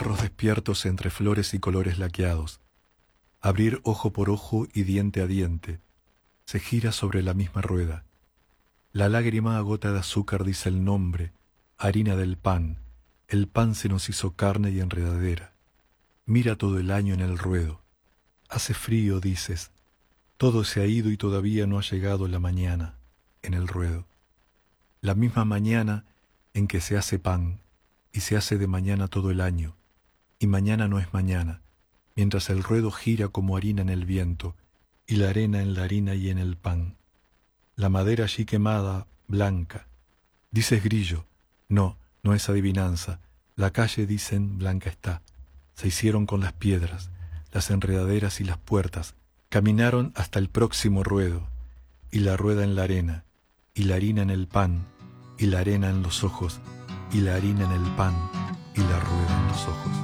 perros despiertos entre flores y colores laqueados. Abrir ojo por ojo y diente a diente. Se gira sobre la misma rueda. La lágrima a gota de azúcar dice el nombre, harina del pan. El pan se nos hizo carne y enredadera. Mira todo el año en el ruedo. Hace frío, dices. Todo se ha ido y todavía no ha llegado la mañana, en el ruedo. La misma mañana en que se hace pan, y se hace de mañana todo el año, y mañana no es mañana, mientras el ruedo gira como harina en el viento, y la arena en la harina y en el pan. La madera allí quemada, blanca. Dices grillo. No, no es adivinanza. La calle, dicen, blanca está. Se hicieron con las piedras, las enredaderas y las puertas. Caminaron hasta el próximo ruedo, y la rueda en la arena, y la harina en el pan, y la arena en los ojos, y la harina en el pan, y la rueda en los ojos.